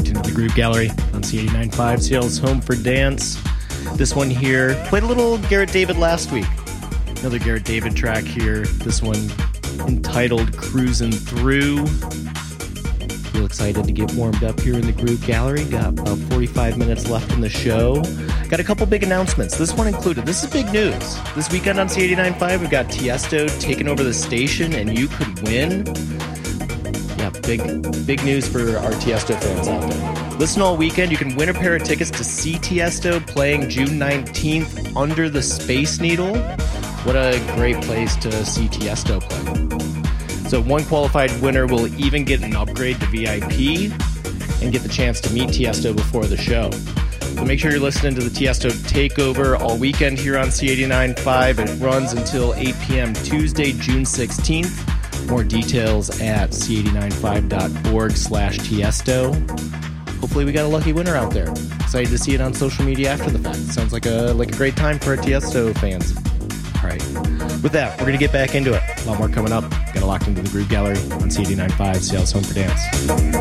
locked into the Groove Gallery on C89.5, Seattle's home for dance. This one here, played a little Garrett David last week. Another Garrett David track here. This one entitled Cruisin' Through. Real excited to get warmed up here in the Groove Gallery. Got about 45 minutes left in the show. Got a couple big announcements. This one included. This is big news. This weekend on C89.5, we've got Tiesto taking over the station, and you could win. Yeah, big news for our Tiesto fans out there. Listen all weekend. You can win a pair of tickets to see Tiesto playing June 19th under the Space Needle. What a great place to see Tiesto play. So one qualified winner will even get an upgrade to VIP and get the chance to meet Tiesto before the show. So make sure you're listening to the Tiesto Takeover all weekend here on C89.5. It runs until 8 p.m. Tuesday, June 16th. More details at c89.5.org/Tiesto. Hopefully we got a lucky winner out there. Excited to see it on social media after the fact. Sounds like a great time for our Tiesto fans. All right. With that, we're going to get back into it. A lot more coming up. Got locked into the Groove Gallery on C89.5, Seattle's home for dance.